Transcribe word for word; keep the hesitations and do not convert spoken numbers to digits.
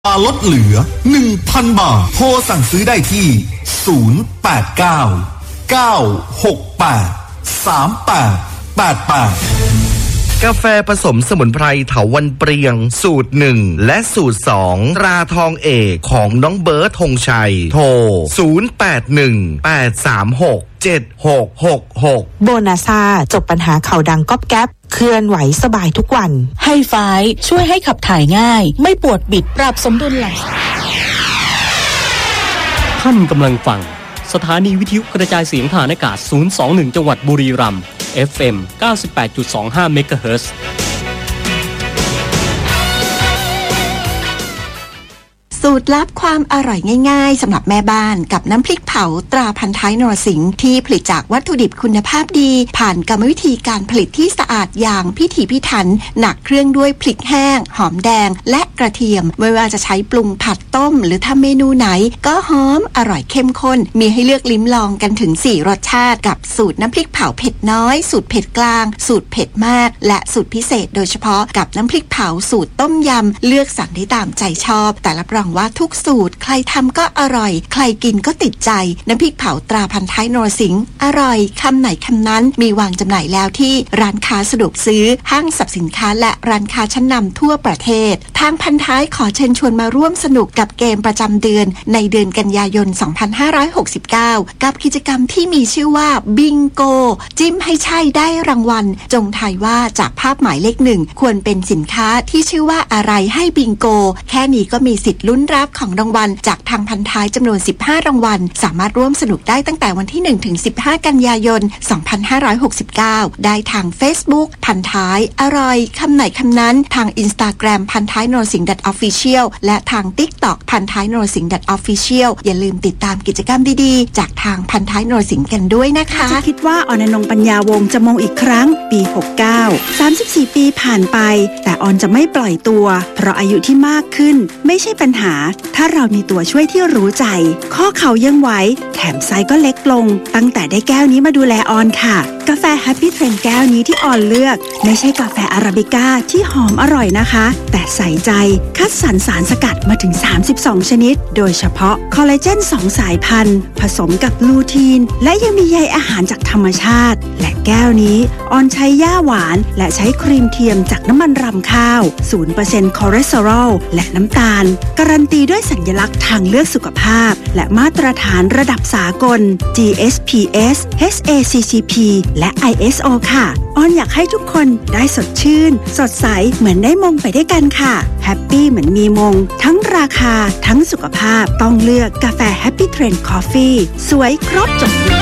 ลดเหลือ หนึ่งพัน บาทโทรสั่งซื้อได้ที่ศูนย์ แปด เก้า เก้า หก แปด สาม แปด แปด แปดกาแฟผสมสมุนไพรเถาวัลย์เปรียงสูตรหนึ่งและสูตรสองตราทองเอกของน้องเบิร์ดธงชัยโทรศูนย์ แปด หนึ่ง แปด สาม หก เจ็ด หก หก หกโบนาซาจบปัญหาเข่าดังก๊อบแก๊บเคลื่อนไหวสบายทุกวันไฮไฟช่วยให้ขับถ่ายง่ายไม่ปวดบิดปรับสมดุลไหล่ท่านกำลังฟังสถานีวิทยุกระจายเสียงผ่านอากาศศูนย์ สอง หนึ่งจังหวัดบุรีรัมย์ เอฟ เอ็ม เก้าสิบแปดจุดสองห้า เมกะเฮิรตซ์สูตรลับความอร่อยง่ายๆสำหรับแม่บ้านกับน้ำพริกเผาตราพันท้ายนรสิงห์ที่ผลิตจากวัตถุดิบคุณภาพดีผ่านกรรมวิธีการผลิตที่สะอาดอย่างพิถีพิถันหนักเครื่องด้วยพริกแห้งหอมแดงและกระเทียมไม่ว่าจะใช้ปรุงผัดต้มหรือทำเมนูไหนก็หอมอร่อยเข้มข้นมีให้เลือกลิ้มลองกันถึงสี่รสชาติกับสูตรน้ำพริกเผาเผ็ดน้อยสูตรเผ็ดกลางสูตรเผ็ดมากและสูตรพิเศษโดยเฉพาะกับน้ำพริกเผาสูตรต้มยำเลือกสั่งได้ตามใจชอบแต่รับรองว่าทุกสูตรใครทำก็อร่อยใครกินก็ติดใจน้ำพริกเผาตราพันท้ายนรสิงห์อร่อยคำไหนคำนั้นมีวางจำหน่ายแล้วที่ร้านค้าสะดวกซื้อห้างสรรพสินค้าและร้านค้าชั้นนำทั่วประเทศทางพันท้ายขอเชิญชวนมาร่วมสนุกกับเกมประจำเดือนในเดือนกันยายนสองพันห้าร้อยหกสิบเก้ากับกิจกรรมที่มีชื่อว่าบิงโกจิ้มให้ใช่ได้รางวัลจงทายว่าจากภาพหมายเลขหนึ่งควรเป็นสินค้าที่ชื่อว่าอะไรให้บิงโกแค่นี้ก็มีสิทธิ์ลุ้นรับของรางวัลจากทางพันท้ายจำนวนสิบห้ารางวัลสามารถร่วมสนุกได้ตั้งแต่วันที่หนึ่งถึงสิบห้ากันยายนสองพันห้าร้อยหกสิบเก้าได้ทาง Facebook พันท้ายอร่อยคำไหนคำนั้นทาง Instagram พันท้ายนรสิงห์ .official และทาง TikTok พันท้ายนรสิงห์ .official อย่าลืมติดตามกิจกรรมดีๆจากทางพันท้ายนรสิงห์กันด้วยนะคะจะคิดว่าออนอนงปัญญาวงศ์จะมงอีกครั้งปีหกเก้า สามสิบสี่ปีผ่านไปแต่ออนจะไม่ปล่อยตัวเพราะอายุที่มากขึ้นไม่ใช่ปัญหาถ้าเรามีตัวช่วยที่รู้ใจข้อเข่ายังไหวแถมไซส์ก็เล็กลงตั้งแต่ได้แก้วนี้มาดูแลออนค่ะกาแฟ Happy Trend แก้วนี้ที่ออนเลือกไม่ใช่กาแฟอาราบิก้าที่หอมอร่อยนะคะแต่ใส่ใจคัดสรรสารสกัดมาถึงสามสิบสองชนิดโดยเฉพาะคอลลาเจนสองสายพันธุ์ผสมกับลูทีนและยังมีใยอาหารจากธรรมชาติและแก้วนี้ออนใช้หญ้าหวานและใช้ครีมเทียมจากน้ำมันรำข้าว ศูนย์เปอร์เซ็นต์ คอเลสเตอรอลและน้ำตาลการันตีด้วยสัญลักษณ์ทางเลือกสุขภาพและมาตรฐานระดับสากล จี เอส พี เอส เอช เอ ซี ซี พี และ ไอ เอส โอ ค่ะออนอยากให้ทุกคนได้สดชื่นสดใสเหมือนได้มงไปด้วยกันค่ะแฮปปี้เหมือนมีมงทั้งราคาทั้งสุขภาพต้องเลือกกาแฟ Happy Trend Coffee สวยครบจบ